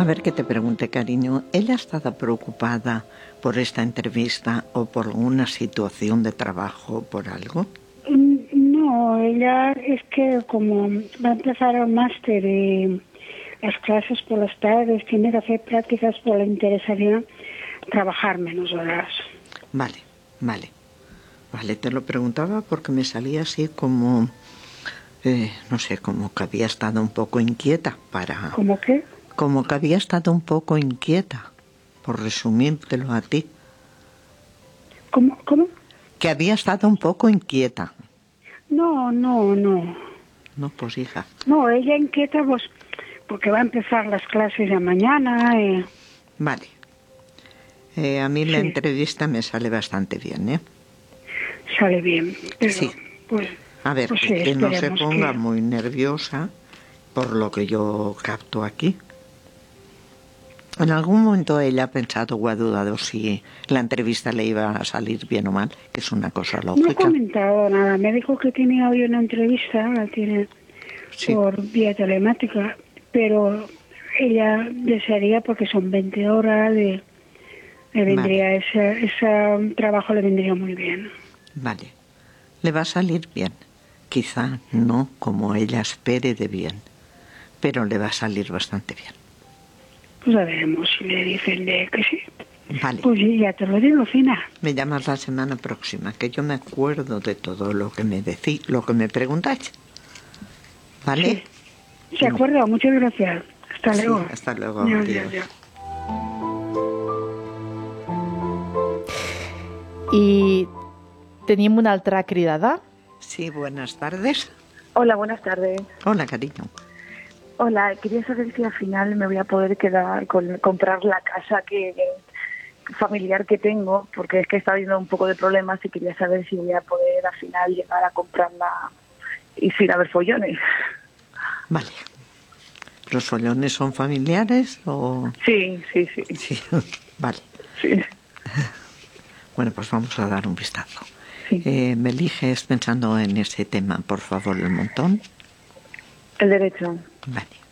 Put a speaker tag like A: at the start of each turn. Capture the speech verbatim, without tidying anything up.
A: ver qué te pregunte, cariño. ¿Ella ha estado preocupada por esta entrevista o por alguna situación de trabajo o por algo?
B: No, ella es que como va a empezar el máster y las clases por las tardes, tiene que hacer prácticas, pues le interesaría trabajar menos horas.
A: Vale, vale. Vale, te lo preguntaba porque me salía así como, eh, no sé, como que había estado un poco inquieta para...
B: ¿Cómo qué?
A: Como que había estado un poco inquieta, por resumírtelo a ti.
B: ¿Cómo? ¿Cómo?
A: Que había estado un poco inquieta.
B: No, no, no.
A: No, pues hija.
B: No, ella inquieta pues porque va a empezar las clases ya mañana. Eh.
A: Vale. Eh, a mí
B: Sí.
A: la entrevista me sale bastante bien, ¿eh?
B: Sale bien, pero
A: Sí.
B: pues...
A: A ver,
B: pues
A: que,
B: sí,
A: que no se
B: esperemos
A: ponga
B: que...
A: muy nerviosa por lo que yo capto aquí. ¿En algún momento ella ha pensado o ha dudado si la entrevista le iba a salir bien o mal? Que es una cosa
B: No
A: lógica.
B: he comentado nada. Me dijo que tenía hoy una entrevista, la tiene
A: Sí.
B: por vía telemática, pero ella desearía, porque son veinte horas, le, le vendría
A: Vale.
B: ese, ese trabajo le vendría muy bien.
A: Vale. Le va a salir bien. Quizá no como ella espere de bien, pero le va a salir bastante bien.
B: Pues a veremos si le dicen de que sí.
A: Vale.
B: Pues sí, ya te lo digo, Fina.
A: Me llamas la semana próxima, que yo me acuerdo de todo lo que me decís, lo que me preguntáis. ¿Vale?
B: Sí. Se acuerda, muchas gracias. Hasta
A: Sí,
B: luego.
A: hasta luego.
B: Adiós,
A: Adiós.
B: adiós.
C: I tenim una altra cridada.
A: Sí, buenas tardes.
D: Hola, buenas tardes.
A: Hola, cariño.
D: Hola, quería saber si al final me voy a poder quedar con comprar la casa que familiar que tengo, porque es que está habiendo un poco de problemas y quería saber si voy a poder al final llegar a comprarla y sin haber follones.
A: Vale. ¿Los follones son familiares o...?
D: Sí, sí, sí.
A: Sí, vale.
D: Sí.
A: Bueno, pues vamos a dar un vistazo.
D: Sí.
A: Eh, me eliges pensando en ese tema, por favor, el montón.
D: El derecho.
A: Vale.